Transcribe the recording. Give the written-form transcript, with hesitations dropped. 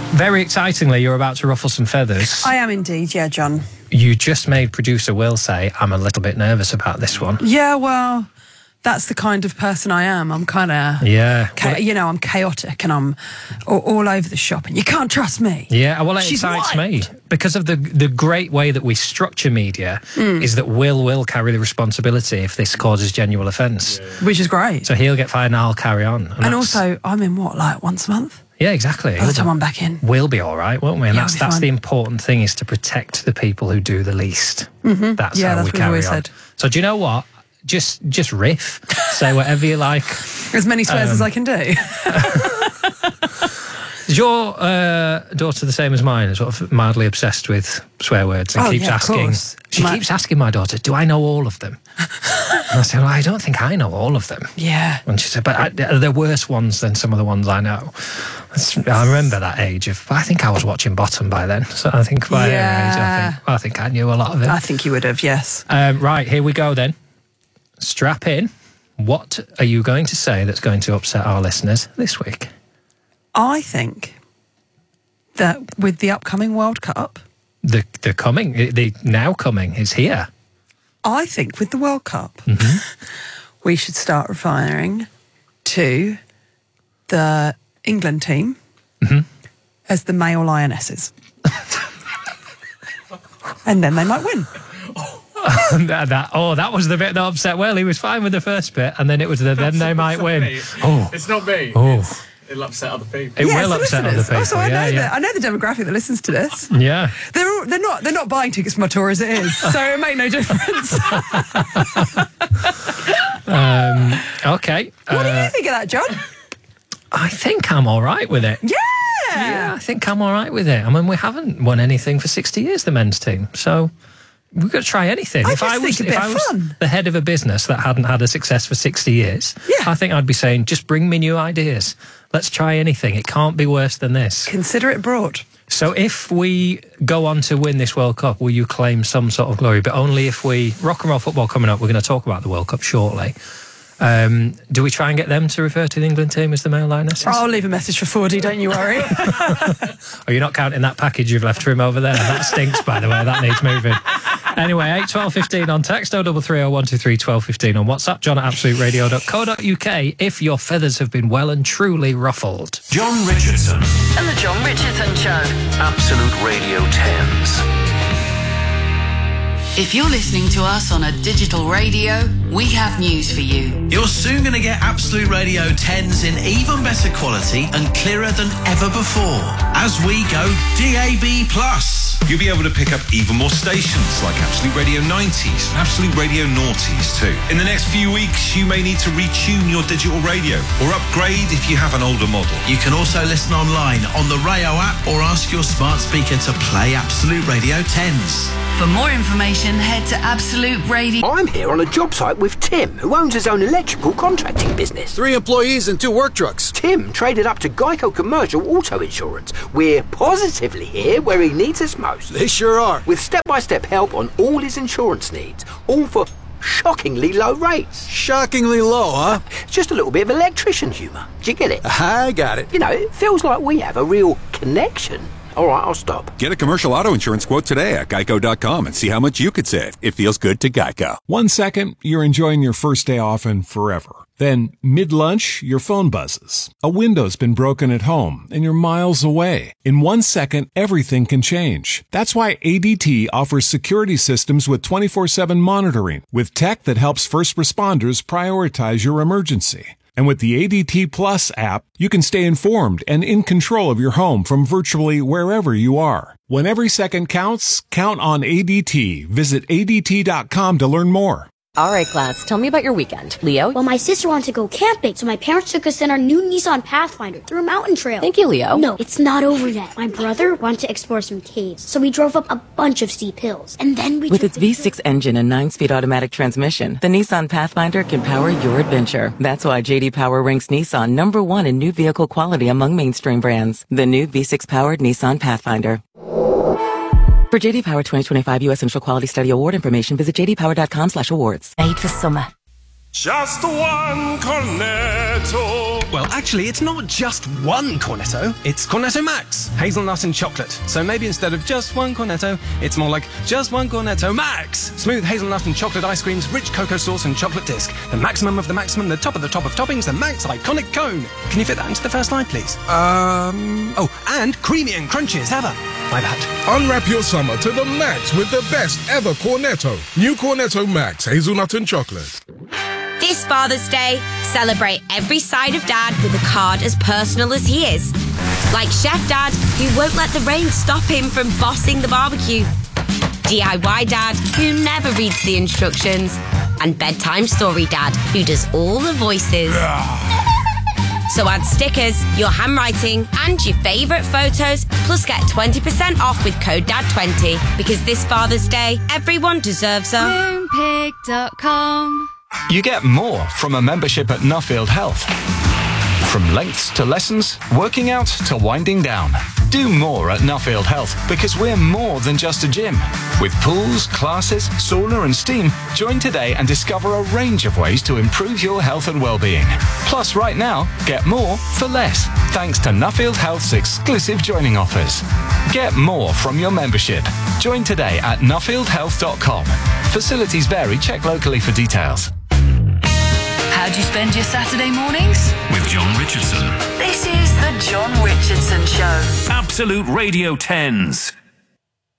Very excitingly, you're about to ruffle some feathers. I am indeed, yeah, John. You just made producer Will say, I'm a little bit nervous about this one. Yeah, well, that's the kind of person I am. I'm kind of... Yeah. I'm chaotic and I'm all over the shop and you can't trust me. Yeah, well, it excites me. Because of the great way that we structure media is that Will carry the responsibility if this causes genuine offence. Which is great. So he'll get fired and I'll carry on. And also, I'm in once a month? Yeah, exactly. By the time I'm back in. We'll be all right, won't we? And Yeah, that's the important thing, is to protect the people who do the least. Mm-hmm. That's how we carry on. Said. So do you know what? Just riff. Say whatever you like. As many swears as I can do. Is your daughter the same as mine, sort of mildly obsessed with swear words and keeps asking? She keeps asking my daughter, do I know all of them? And I said, well, I don't think I know all of them. Yeah. And she said, but they're worse ones than some of the ones I know. I remember that age of, I think I was watching Bottom by then. So I think by her age, I think I knew a lot of it. I think you would have, yes. Right, here we go then. Strap in. What are you going to say that's going to upset our listeners this week? I think that with the upcoming World Cup... The now coming is here. I think with the World Cup, we should start referring to the England team as the male lionesses. And then they might win. that was the bit that upset Will. He was fine with the first bit, and then it was then they might win. It's not me. It'll upset other people. It will upset other people. Also, I know the demographic that listens to this. Yeah, they're not buying tickets for my tour as it is, so it make no difference. Okay. What do you think of that, John? I think I'm all right with it. Yeah, I think I'm all right with it. I mean, we haven't won anything for 60 years, the men's team, so we've got to try anything. If I was the head of a business that hadn't had a success for 60 years, I think I'd be saying, just bring me new ideas. Let's try anything. It can't be worse than this. Consider it brought. So if we go on to win this World Cup, will you claim some sort of glory? But only if we... Rock and Roll Football coming up, we're going to talk about the World Cup shortly. Do we try and get them to refer to the England team as the male lionesses? I'll leave a message for Fordy, don't you worry. Oh, you're not counting that package you've left for him over there? That stinks, by the way. That needs moving. Anyway, 8 12 15 on text, 0330 123 12 15 on WhatsApp, john@absoluteradio.co.uk if your feathers have been well and truly ruffled. John Richardson and the John Richardson Show. Absolute Radio 10s. If you're listening to us on a digital radio, we have news for you. You're soon going to get Absolute Radio 10s in even better quality and clearer than ever before as we go DAB+. You'll be able to pick up even more stations like Absolute Radio 90s and Absolute Radio Noughties too. In the next few weeks, you may need to retune your digital radio or upgrade if you have an older model. You can also listen online on the Rayo app or ask your smart speaker to play Absolute Radio 10s. For more information, head to Absolute Radio. I'm here on a job site with Tim, who owns his own electrical contracting business. 3 employees and 2 work trucks. Tim traded up to Geico Commercial Auto Insurance. We're positively here where he needs us most. They sure are. With step-by-step help on all his insurance needs, all for shockingly low rates. Shockingly low, huh? Just a little bit of electrician humour. Do you get it? I got it. You know, it feels like we have a real connection. All right, I'll stop. Get a commercial auto insurance quote today at geico.com and see how much you could save. It feels good to Geico. 1 second, you're enjoying your first day off and forever. Then, mid-lunch, your phone buzzes. A window's been broken at home, and you're miles away. In 1 second, everything can change. That's why ADT offers security systems with 24/7 monitoring, with tech that helps first responders prioritize your emergency. And with the ADT Plus app, you can stay informed and in control of your home from virtually wherever you are. When every second counts, count on ADT. Visit ADT.com to learn more. All right, class, tell me about your weekend. Leo? Well, my sister wanted to go camping, so my parents took us in our new Nissan Pathfinder through a mountain trail. Thank you, Leo. No, it's not over yet. My brother wanted to explore some caves, so we drove up a bunch of steep hills. And then With its V6 engine and 9-speed automatic transmission, the Nissan Pathfinder can power your adventure. That's why J.D. Power ranks Nissan #1 in new vehicle quality among mainstream brands. The new V6-powered Nissan Pathfinder. For J.D. Power 2025 U.S. Initial Quality Study Award information, visit jdpower.com/awards. Made for summer. Just one Cornetto. Well, actually, it's not just one Cornetto. It's Cornetto Max, hazelnut and chocolate. So maybe instead of just one Cornetto, it's more like just one Cornetto Max. Smooth hazelnut and chocolate ice creams, rich cocoa sauce and chocolate disc. The maximum of the maximum, the top of toppings, the Max iconic cone. Can you fit that into the first line, please? Oh, and creamy and crunchy as ever. My bad. Unwrap your summer to the max with the best ever Cornetto. New Cornetto Max, hazelnut and chocolate. This Father's Day, celebrate every side of Dad with a card as personal as he is. Like Chef Dad, who won't let the rain stop him from bossing the barbecue. DIY Dad, who never reads the instructions. And Bedtime Story Dad, who does all the voices. So add stickers, your handwriting, and your favourite photos, plus get 20% off with code DAD20. Because this Father's Day, everyone deserves a Moonpig.com. You get more from a membership at Nuffield Health. From lengths to lessons, working out to winding down. Do more at Nuffield Health because we're more than just a gym. With pools, classes, sauna and steam, join today and discover a range of ways to improve your health and well-being. Plus, right now, get more for less, thanks to Nuffield Health's exclusive joining offers. Get more from your membership. Join today at nuffieldhealth.com. Facilities vary. Check locally for details. How do you spend your Saturday mornings? With John Richardson. This is the John Richardson Show. Absolute Radio 10s.